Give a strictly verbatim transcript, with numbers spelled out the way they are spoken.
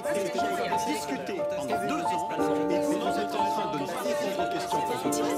été discuté pendant deux ans et vous êtes en train de nous répondre aux questions.